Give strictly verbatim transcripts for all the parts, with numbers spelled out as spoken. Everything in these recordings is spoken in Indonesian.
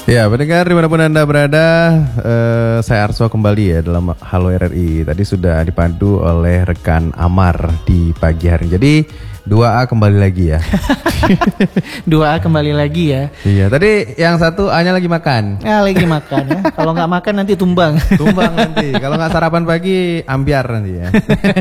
Ya, pendengar dimanapun Anda berada, eh, saya Arso kembali ya dalam Halo R R I. Tadi sudah dipandu oleh rekan Amar di pagi hari. Jadi dua A kembali lagi ya. dua A kembali lagi ya. Iya, tadi yang satu A-nya lagi makan. Ah, lagi makan ya. Kalau nggak makan nanti tumbang. Tumbang nanti. Kalau nggak sarapan pagi, ambiar nanti ya.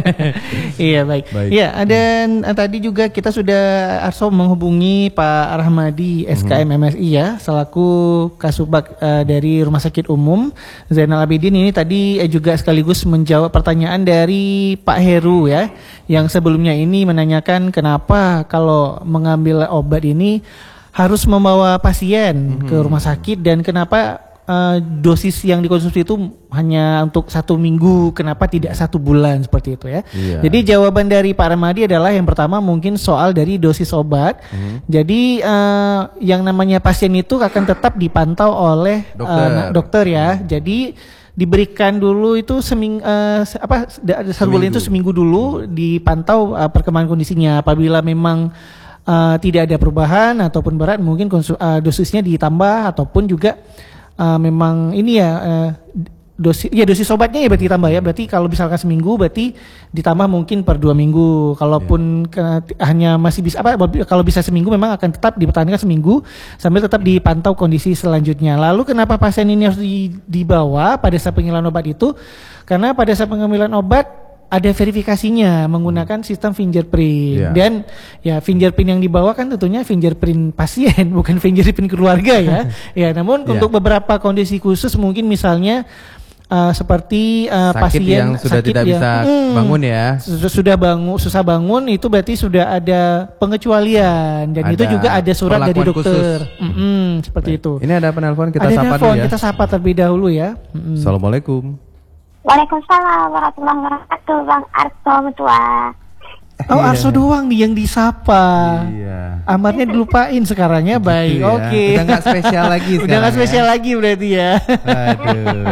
Iya, baik. Baik. Iya, dan hmm. tadi juga kita sudah Arso menghubungi Pak Rahmadi S K M M S I ya, selaku Kasubag uh, dari Rumah Sakit Umum Zainal Abidin. Ini tadi eh, juga sekaligus menjawab pertanyaan dari Pak Heru ya, yang sebelumnya ini menanyakan kenapa kalau mengambil obat ini harus membawa pasien mm-hmm. ke rumah sakit, dan kenapa uh, dosis yang dikonsumsi itu hanya untuk satu minggu, kenapa tidak satu bulan seperti itu ya. Yeah. Jadi jawaban dari Pak Ramadi adalah yang pertama mungkin soal dari dosis obat. Mm-hmm. Jadi uh, yang namanya pasien itu akan tetap dipantau oleh dokter, uh, dokter ya. Mm-hmm. Jadi diberikan dulu itu seming uh, apa satu bulan itu seminggu dulu dipantau uh, perkembangan kondisinya. Apabila memang uh, tidak ada perubahan ataupun berat, mungkin konsu, uh, dosisnya ditambah, ataupun juga uh, memang ini ya uh, dosis ya dosis obatnya ya berarti ditambah ya. Berarti kalau misalkan seminggu berarti ditambah mungkin per dua minggu. Kalaupun yeah. ke, hanya masih bisa apa kalau bisa seminggu memang akan tetap dipertahankan seminggu sambil tetap dipantau kondisi selanjutnya. Lalu kenapa pasien ini harus di, dibawa pada saat pengambilan obat itu? Karena pada saat pengambilan obat ada verifikasinya menggunakan sistem fingerprint. Yeah. Dan ya fingerprint yang dibawa kan tentunya fingerprint pasien, bukan fingerprint keluarga ya. Ya, namun yeah. untuk beberapa kondisi khusus mungkin misalnya Uh, seperti uh, sakit pasien yang sudah sakit tidak ya, bisa hmm, bangun ya, sudah bangun susah bangun, itu berarti sudah ada pengecualian, dan ada itu juga ada surat dari dokter. Mm-hmm, seperti Baik. itu. Ini ada penelpon, kita ada sapa nelfon, dulu ya. Kita sapa terlebih dahulu ya. Mm-hmm. Assalamualaikum. Waalaikumsalam warahmatullahi wabarakatuh, Bang Arso Mutua. Oh, iya. Arso doang nih yang disapa. Iya. Amarnya dilupain sekarang ya. Baik, ya. Oke. Okay. Udah nggak spesial lagi. Udah nggak spesial ya? lagi berarti ya. Aduh.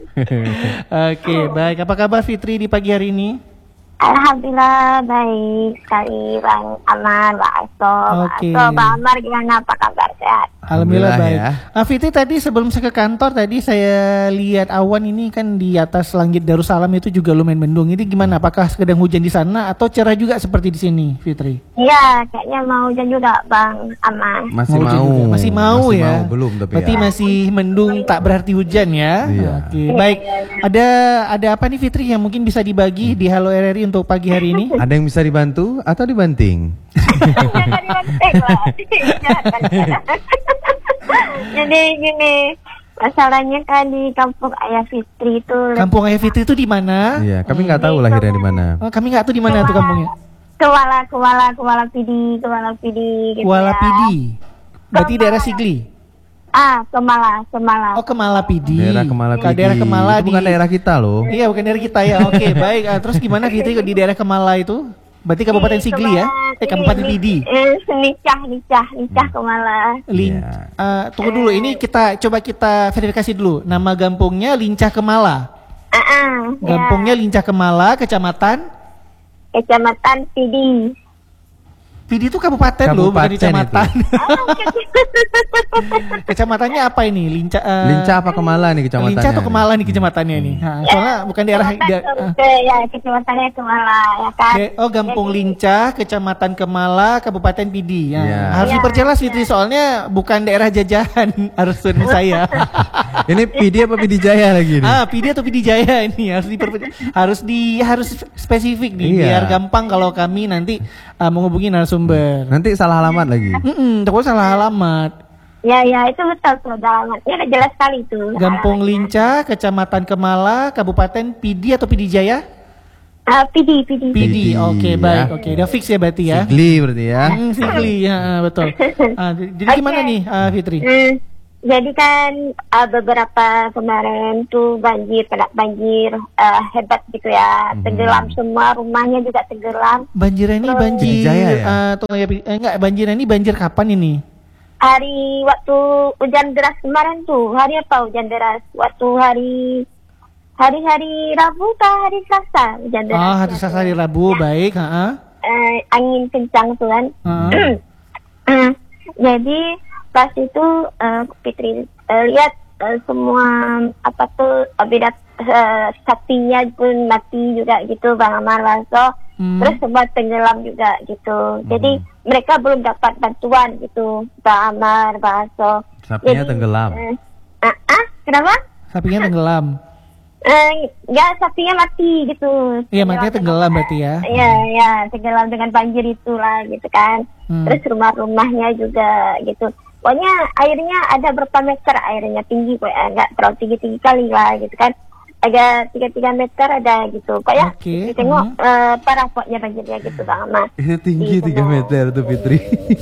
Oke, okay, baik. Apa kabar Fitri di pagi hari ini? Alhamdulillah baik sekali, Bang Amar, Bang Arso. Okay. Bang Arso, Bang Amar gimana, apa kabar, sehat? Alhamdulillah, Alhamdulillah baik. Ya. Ah, Fitri, tadi sebelum saya ke kantor tadi saya lihat awan ini kan di atas langit Darussalam itu juga lumayan mendung. Ini gimana? Apakah sedang hujan di sana atau cerah juga seperti di sini, Fitri? Iya, kayaknya mau hujan juga, Bang Amar. Masih mau, mau. Juga. Masih mau masih ya. Mau, belum tapi Berarti ya. masih mendung tak berarti hujan ya. Iya. Oke, baik. Ada ada apa nih Fitri yang mungkin bisa dibagi di Halo R R I untuk pagi hari ini? Ada yang bisa dibantu atau dibanting? Jangan dibanting lah. Jadi gini, masalahnya kan di kampung Ayah Fitri itu. Kampung Ayah Fitri itu di mana? Iya, kami nggak tahu lahirnya di mana. Oh, kami nggak tahu di mana tuh kampungnya. Kuala, Kuala, Kuala Pidi, Kuala Pidi. Gitu Kuala ya. Pidi. Berarti Kemala. daerah Sigli. Ah, Kemala, Kemala. Oh, Kemala Pidi. Daerah Kemala Pidi. Daerah Kemala itu bukan di... daerah kita loh. Iya, bukan daerah kita ya. Oke, okay, baik. Ah, terus gimana Fitri di daerah Kemala itu? Berarti Kabupaten Sigli ya? Eh, Kabupaten Pidi. Eh, Nicah, Nicah, Nicah Kemala. Lin, yeah. uh, tunggu dulu. Ini kita coba kita verifikasi dulu. Nama kampungnya Lincah Kemala. Ah, uh-uh, Kampungnya yeah. Lincah Kemala, kecamatan? Kecamatan Pidi. Pidi itu kabupaten, kabupaten loh, bukan kecamatan. Kecamatannya apa ini? Lincah. Uh, Lincah apa Kemala nih kecamatannya? Lincah atau Kemala nih kecamatannya ini? Nah, soalnya bukan daerah. Da, uh. Ya, kecamatannya Kemala, ya kan. Oh, Kampung Lincah, Kecamatan Kemala, Kabupaten Pidi. Ya. Ya. Harus ya, diperjelas Fitri, ya. Soalnya bukan daerah jajahan harus turun saya. Ini Pidi apa Pidi Jaya lagi nih? Ah, Pidi atau Pidi Jaya ini harus diper harus di harus spesifik nih, iya. Biar gampang kalau kami nanti uh, menghubungi narasumber. Nanti salah alamat lagi. Mm-mm, takut salah alamat. Ya, ya, itu betul tuh alamatnya jelas sekali itu. Kampung Lincah, Kecamatan Kemala, Kabupaten Pidi atau Pidi Jaya? Uh, Pidi, Pidi. Pidi, oke, okay, ya. Baik, oke, okay. Udah fix ya berarti ya. Sigli berarti ya. Hmm, Sigli, ya betul. Ah, jadi okay. Gimana nih, uh, Fitri? Hmm. Jadi kan uh, beberapa kemarin tuh banjir, kena banjir uh, hebat gitu ya, hmm. tenggelam semua, rumahnya juga tenggelam. Banjir ini Terus, banjir, Jaya, ya? uh, tuh, ya, eh, enggak, banjir ini banjir kapan ini? Hari waktu hujan deras kemarin tuh, hari apa hujan deras? Waktu hari hari-hari Rabu kah hari Selasa hujan deras? Oh, hari Selasa hari Rabu, ya. Baik, heeh. Uh, angin kencang tuh kan. Uh-huh. Jadi pas itu uh, Fitri uh, lihat uh, semua apa tuh bidat uh, sapinya pun mati juga gitu Bang Amar Baso. Hmm. Terus semua tenggelam juga gitu. Hmm. Jadi mereka belum dapat bantuan gitu Bang Amar Baso. Sapinya Jadi, tenggelam. Uh, uh, uh, kenapa? Sapinya tenggelam. Eh, ya sapinya mati gitu. Iya, makanya tenggelam berarti ya. Iya, ya tenggelam dengan banjir itulah gitu kan. Hmm. Terus rumah-rumahnya juga gitu. Pokoknya airnya ada berapa meter airnya tinggi, pokoknya nggak terlalu tinggi-tinggi kali lah gitu kan. Agak tiga tiga meter ada gitu. Pokoknya okay. tengok hmm. uh, parah pokoknya banjirnya gitu Bang Amar. Itu tinggi tiga meter tuh Fitri.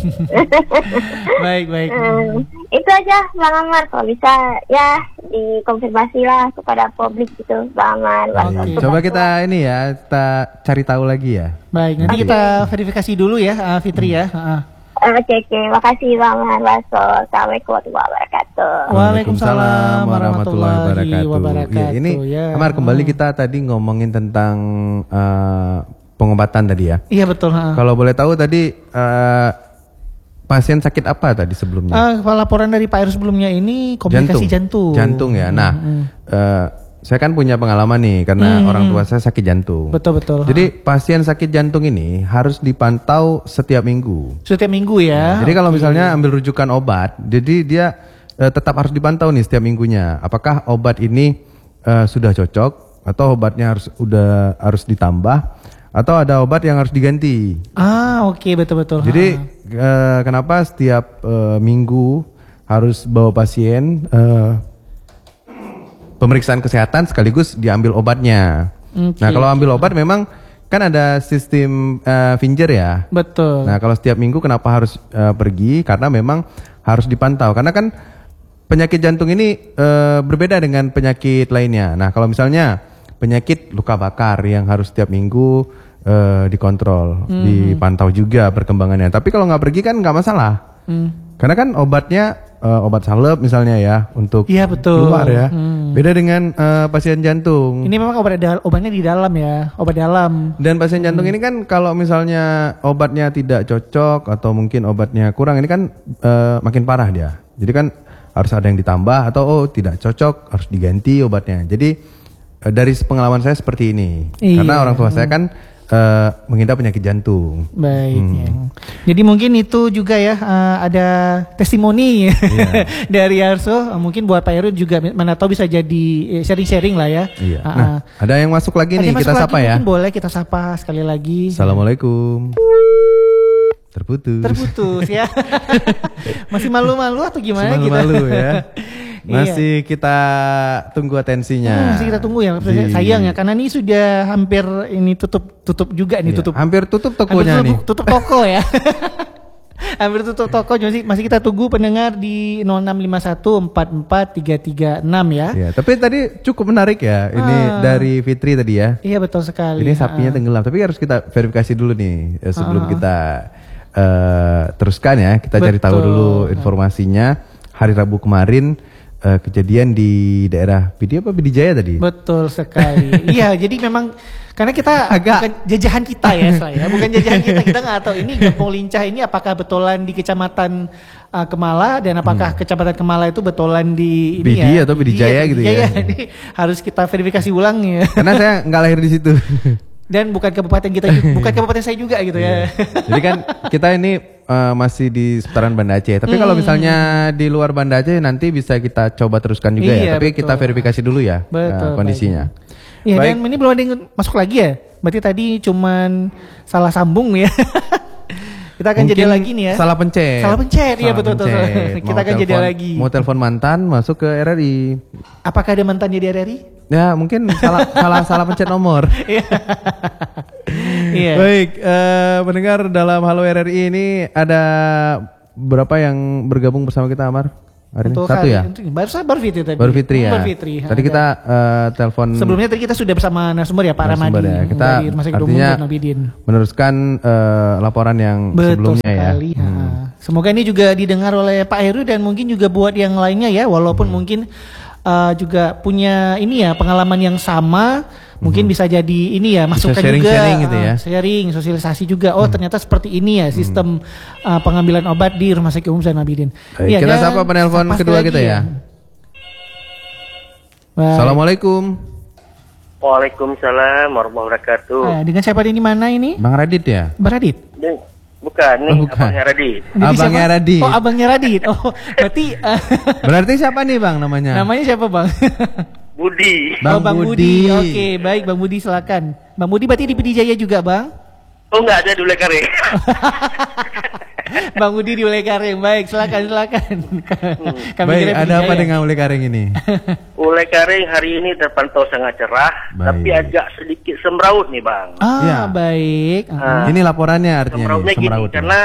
Baik, baik. Hmm, itu aja Bang Amar, kalau bisa ya dikonfirmasi lah kepada publik gitu Bang Amar. Okay. Coba kita ini ya, kita cari tahu lagi ya. Baik, nanti okay. kita verifikasi dulu ya uh, Fitri ya. Uh. Oke, oke, makasih Bang Amar Baso. Assalamualaikum warahmatullahi wabarakatuh. Waalaikumsalam warahmatullahi wabarakatuh. Ya, ini ya. Amar, kembali kita tadi ngomongin tentang uh, pengobatan tadi ya. Iya betul. Uh. Kalau boleh tahu tadi uh, pasien sakit apa tadi sebelumnya? Uh, laporan dari Pak Heru sebelumnya ini komplikasi jantung. Jantung, jantung ya. Nah, hmm, hmm. Uh, saya kan punya pengalaman nih karena hmm, orang tua saya sakit jantung. Betul betul. Jadi pasien sakit jantung ini harus dipantau setiap minggu. Setiap minggu ya. Nah, jadi kalau misalnya ambil rujukan obat, jadi dia uh, tetap harus dipantau nih setiap minggunya. Apakah obat ini uh, sudah cocok atau obatnya harus udah harus ditambah atau ada obat yang harus diganti. Ah oke okay, betul betul. Jadi uh, kenapa setiap uh, minggu harus bawa pasien uh, pemeriksaan kesehatan sekaligus diambil obatnya. Okay. Nah kalau ambil obat memang kan ada sistem uh, finger ya. Betul. Nah kalau setiap minggu kenapa harus uh, pergi? Karena memang harus dipantau. Karena kan penyakit jantung ini uh, berbeda dengan penyakit lainnya. Nah kalau misalnya penyakit luka bakar yang harus setiap minggu uh, dikontrol, hmm. dipantau juga perkembangannya. Tapi kalau nggak pergi kan nggak masalah. Hmm. Karena kan obatnya uh, obat salep misalnya ya untuk ya, betul. keluar ya. Hmm. Beda dengan uh, pasien jantung. Ini memang obat obatnya di dalam ya, obat dalam. Dan pasien jantung hmm. ini kan kalau misalnya obatnya tidak cocok atau mungkin obatnya kurang, ini kan uh, makin parah dia. Jadi kan harus ada yang ditambah atau oh tidak cocok harus diganti obatnya. Jadi uh, dari pengalaman saya seperti ini. Iya. Karena orang tua saya kan Uh, mengidap penyakit jantung. Baik. Hmm. Ya. Jadi mungkin itu juga ya uh, ada testimoni yeah. dari Arso. Uh, mungkin buat Pak Heru juga mana tahu bisa jadi sharing-sharing lah ya. Iya. Uh, nah, ada yang masuk lagi nih, kita masuk sapa lagi, ya. Mungkin boleh kita sapa sekali lagi. Assalamualaikum. Terputus. Terputus ya. Masih malu-malu atau gimana? Masih malu-malu kita? ya. Masih iya. kita tunggu atensinya. Hmm, masih kita tunggu ya. Di... Sayang ya karena ini sudah hampir ini tutup tutup juga nih iya. tutup. Hampir tutup tokonya hampir tutup, nih. Tutup toko ya. Hampir tutup toko. Jadi masih kita tunggu pendengar di nol enam lima satu empat empat tiga tiga enam ya. Iya, tapi tadi cukup menarik ya. Ini ah. dari Fitri tadi ya. Iya betul sekali. Ini sapinya ah. tenggelam. Tapi harus kita verifikasi dulu nih sebelum ah. kita uh, teruskan ya. Kita betul. Cari tahu dulu informasinya. Hari Rabu kemarin Uh, kejadian di daerah P D apa P D Jaya tadi? Betul sekali. Iya, jadi memang karena kita agak bukan jajahan kita ya saya, bukan jajahan kita, kita nggak tahu ini Kampung Lincah ini apakah betulan di Kecamatan uh, Kemala dan apakah hmm. Kecamatan Kemala itu betulan di ini B D ya, atau P D Jaya gitu ya? Iya, ini harus kita verifikasi ulang ya. Karena saya nggak lahir di situ. Dan bukan kabupaten kita, bukan kabupaten saya juga gitu ya. Jadi kan kita ini uh, masih di seputaran Banda Aceh. Tapi hmm. kalau misalnya di luar Banda Aceh nanti bisa kita coba teruskan juga iya, ya. Tapi betul. Kita verifikasi dulu ya betul, uh, kondisinya. Iya dan ini belum ada yang masuk lagi ya. Berarti tadi cuman salah sambung ya. Kita akan mungkin jeda lagi nih ya. Salah pencet. Salah pencet, iya betul betul. Kita akan jeda lagi. Mau telepon mantan masuk ke R R I. Apakah ada mantannya di R R I? Ya mungkin salah salah salah pencet nomor. Iya. Baik, uh, mendengar dalam Halo R R I ini ada berapa yang bergabung bersama kita, Amar? Hari ini? Satu ya? Baru baru Fitri tadi. Baru Fitri ya. Baru Fitri. Tadi kita uh, telepon. Sebelumnya tadi kita sudah bersama narasumber ya Pak Ramadi. Ya. Kita dari Rumah Sakit artinya Umum meneruskan uh, laporan yang betul sebelumnya sekali, ya. Hmm. Semoga ini juga didengar oleh Pak Heru dan mungkin juga buat yang lainnya ya, walaupun hmm. mungkin uh, juga punya ini ya pengalaman yang sama. Mungkin hmm. bisa jadi ini ya masukan sharing, juga sharing gitu ya. Uh, sharing, sosialisasi juga. Oh hmm. ternyata seperti ini ya sistem hmm. uh, pengambilan obat di Rumah Sakit Umum Zainal Abidin. Baik, ya, kita sapa penelpon kedua kita ya. Baik. Assalamualaikum. Waalaikumsalam warahmatullahi wabarakatuh. Ah, dengan siapa ini mana ini? Bang Radit ya? Bang Radit. Ini- Bukan, nih Oh, bukan. abangnya Radit. Jadi Abangnya siapa? Radit. Oh, abangnya Radit. Oh, berarti uh, Berarti siapa nih Bang namanya? namanya siapa, Bang? Budi. Bang oh, Bang Budi. Budi. Oke, baik Bang Budi silakan. Bang Budi berarti di P D Jaya juga, Bang? Oh enggak ada di Ulekare. Bang Budi di Ulekaring. Baik, silakan silakan. Kami Baik, kira P D ada apa Jaya. dengan Ule Karing ini? Ulekare hari ini terpantau sangat cerah, Baik. tapi agak sedikit semraut nih bang. Ah, Ya. baik. Ah. Ini laporannya artinya Semrautnya nih, gini, semraut. karena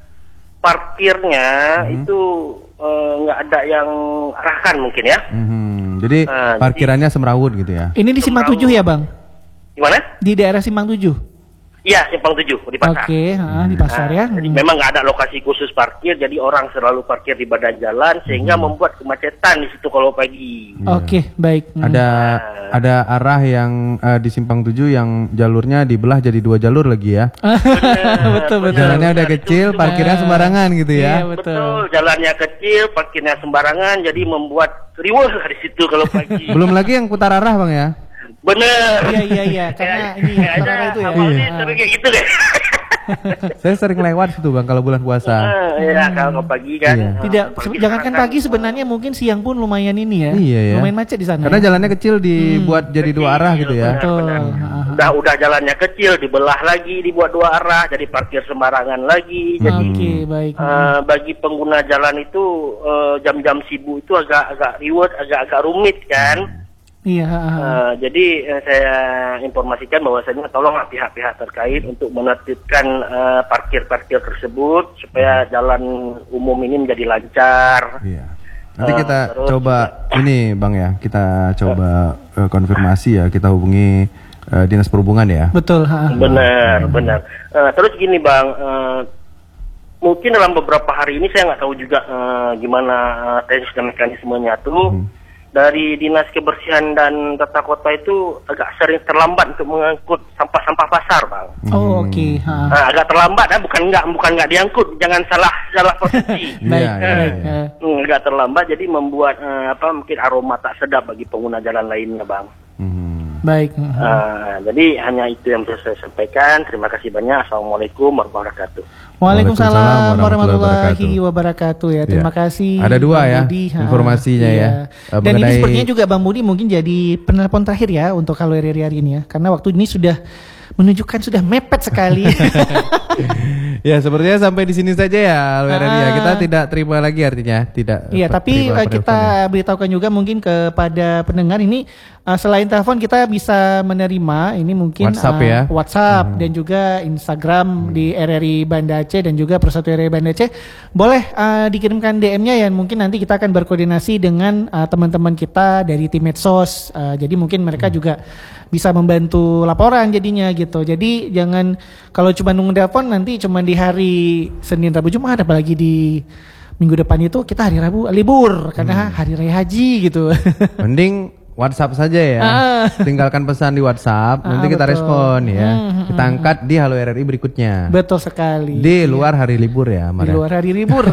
parkirnya itu eh, nggak ada yang arahkan mungkin ya. Mhm. Jadi Ah, parkirannya semrawut gitu ya. Ini di Simpang Semraut. tujuh ya, Bang? Gimana? Di daerah Simpang tujuh. Iya, Simpang tujuh di pasar. Oke, ah, di pasar Nah, ya. Jadi Hmm. memang nggak ada lokasi khusus parkir, jadi orang selalu parkir di badan jalan sehingga membuat kemacetan di situ kalau pagi. Iya. Oke, baik. Hmm. Ada ada arah yang eh, di Simpang tujuh yang jalurnya dibelah jadi dua jalur lagi ya. betul betul. Jalannya udah Benar, kecil, itu parkirnya Ah. sembarangan gitu Iya, ya. betul. Betul, jalannya kecil, parkirnya sembarangan, jadi membuat riweuh di situ kalau pagi. Belum lagi yang putar arah Bang ya. Bener. Iya iya iya, karena ini Kayaknya sarana itu ya. awalnya Iya. sering kayak gitu deh. Saya sering lewat situ Bang kalau bulan puasa. Ah, Iya, kalau pagi kan. Iya. ah, Tidak, pagi jangankan sekarang pagi kan, sebenarnya mungkin siang pun lumayan ini ya. Iya ya. Lumayan macet di sana. Karena ya? jalannya kecil dibuat jadi dua arah gitu ya. Betul. Benar. Ah, Udah udah jalannya kecil, dibelah lagi, dibuat dua arah, jadi parkir sembarangan lagi. ah. Jadi Oke, baik. eh, bagi pengguna jalan itu eh, jam-jam sibuk itu agak agak ribet, agak agak rumit kan. Iya, ah, ah. Eh, jadi eh, saya informasikan bahwasanya tolonglah pihak-pihak terkait untuk menertibkan eh, parkir-parkir tersebut supaya jalan umum ini menjadi lancar. Iya. Nanti Eh, kita terus coba ini Bang ya, kita coba eh, konfirmasi ya, kita hubungi eh, Dinas Perhubungan ya. Betul, ah. Benar, benar. Eh, terus gini bang, eh, mungkin dalam beberapa hari ini saya nggak tahu juga eh, gimana eh, teknis dan mekanismenya tuh. Dari Dinas Kebersihan dan Tata Kota itu agak sering terlambat untuk mengangkut sampah-sampah pasar, bang. Oh, oke, ah. Nah, agak terlambat, ya, bukan nggak bukan nggak diangkut, jangan salah salah posisi. Baik, Iya, iya, baik. iya. ah. Hmm, agak terlambat, jadi membuat eh, apa mungkin aroma tak sedap bagi pengguna jalan lainnya, bang. Mhm. Baik. ah. Ah, jadi hanya itu yang bisa saya sampaikan. Terima kasih banyak. Assalamualaikum warahmatullahi wabarakatuh. Waalaikumsalam Waalaikumsalam warahmatullahi wabarakatuh ya. Terima Ya. kasih. Ada dua Bang ya Budi. Ha, informasinya iya. ya. Eh, Dan ini mengenai- sepertinya juga Bang Budi mungkin jadi penelpon terakhir ya untuk kalau hari hari ini ya. Karena waktu ini sudah menunjukkan sudah mepet sekali. Ya sepertinya sampai di sini saja ya Alwera ya. Ah. Kita tidak terima lagi artinya tidak. Iya, pe- tapi terima eh, kita penelponnya. beritahukan juga mungkin kepada pendengar ini eh, selain telepon kita bisa menerima ini mungkin WhatsApp eh, ya. WhatsApp dan juga Instagram di R R I Banda Aceh dan juga Persatuan R R I Banda Aceh. Boleh eh, dikirimkan D M-nya ya, mungkin nanti kita akan berkoordinasi dengan eh, teman-teman kita dari tim medsos. Eh, jadi mungkin mereka juga bisa membantu laporan jadinya gitu. Jadi jangan kalau cuma nunggu telepon nanti cuma di hari Senin, Rabu, Jumat, apalagi di minggu depan itu kita hari Rabu libur karena hari raya haji gitu. Mending WhatsApp saja ya. Ah. Tinggalkan pesan di WhatsApp, Ah, nanti kita betul. respon ya. Hmm, Kita angkat di Halo R R I berikutnya. Betul sekali. Di luar hari libur ya, Di Mara. luar hari libur.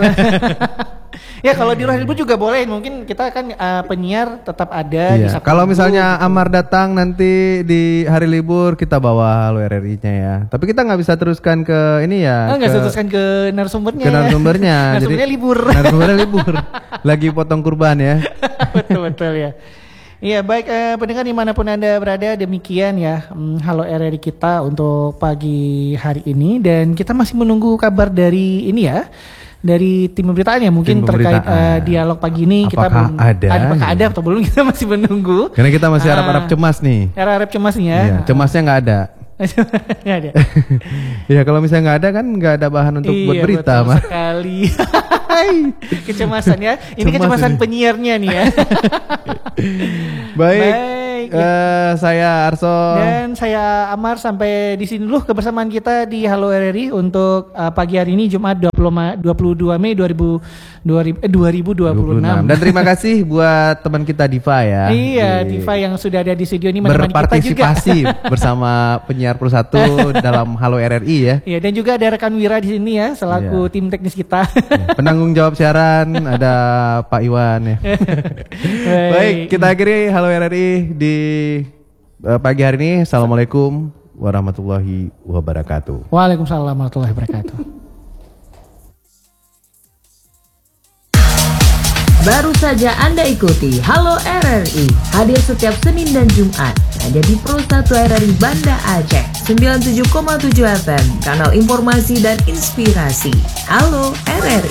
Ya kalau di luar hari libur juga boleh. Mungkin kita kan uh, penyiar tetap ada di Iya. Sabtu Kalau Minggu misalnya gitu. Amar datang nanti di hari libur kita bawa Halo R R I-nya ya. Tapi kita nggak bisa teruskan ke ini ya. Oh, nggak ke- seteruskan ke narasumbernya. ke narasumbernya. Narasumbernya libur. Narasumbernya libur. Lagi potong kurban ya. betul betul ya. Iya baik eh, pendengar dimanapun anda berada demikian ya hmm, Halo R R I kita untuk pagi hari ini dan kita masih menunggu kabar dari ini ya dari tim pemberitaan ya mungkin Tim terkait pemberitaan. eh, dialog pagi ini kita Apakah belum ada? apakah ada atau belum kita masih menunggu. Karena kita masih Ah. harap-harap cemas nih. Harap-harap cemas nih ya. Iya, cemasnya nggak ada. Nggak ada. Ya kalau misalnya nggak ada kan nggak ada bahan untuk buat Iya, berita betul mah. sekali. Kecemasan ya. Ini Cemas kecemasan ini. penyiarnya nih ya. Baik. Baik. Baik. Uh, saya Arso. Dan saya Amar, sampai di sini dulu kebersamaan kita di Halo R R I untuk uh, pagi hari ini Jumat dua puluh dua Mei dua ribu dua puluh enam. Dan terima kasih buat teman kita Diva ya. Iya, di... Diva yang sudah ada di studio ini menemani kita juga. Berpartisipasi bersama penyiar Pro satu dalam Halo R R I ya. Iya, dan juga ada rekan Wira di sini ya selaku iya. tim teknis kita. Ya, penanggung jawab siaran ada Pak Iwan ya. Baik. Baik, kita akhiri Halo R R I di uh, pagi hari ini. Assalamualaikum warahmatullahi wabarakatuh. Waalaikumsalam warahmatullahi wabarakatuh. Baru saja Anda ikuti Halo R R I, hadir setiap Senin dan Jumat hanya di Pro satu R R I Banda Aceh sembilan puluh tujuh koma tujuh F M, kanal informasi dan inspirasi. Halo R R I.